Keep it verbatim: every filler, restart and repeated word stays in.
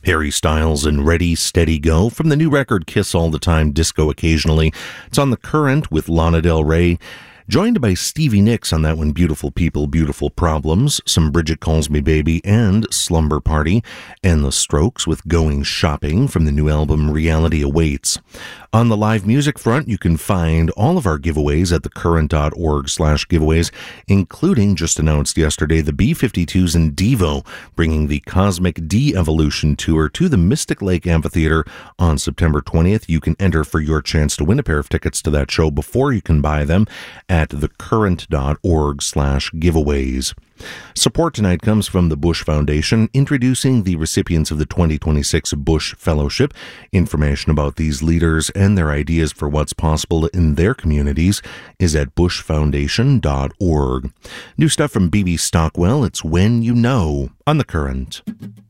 Harry Styles and Ready, Steady, Go from the new record Kiss All the Time, Disco Occasionally. It's on The Current with Lana Del Rey. Joined by Stevie Nicks on that one, Beautiful People, Beautiful Problems, some Bridget Calls Me Baby, and Slumber Party, and The Strokes with Going Shopping from the new album Reality Awaits. On the live music front, you can find all of our giveaways at thecurrent.org slash giveaways, including, just announced yesterday, the B fifty-twos and Devo, bringing the Cosmic De-Evolution Tour to the Mystic Lake Amphitheater on September twentieth. You can enter for your chance to win a pair of tickets to that show before you can buy them at thecurrent.org slash giveaways. Support tonight comes from the Bush Foundation, introducing the recipients of the twenty twenty-six Bush Fellowship. Information about these leaders and their ideas for what's possible in their communities is at bush foundation dot org. New stuff from B B Stockwell, it's When You Know on The Current.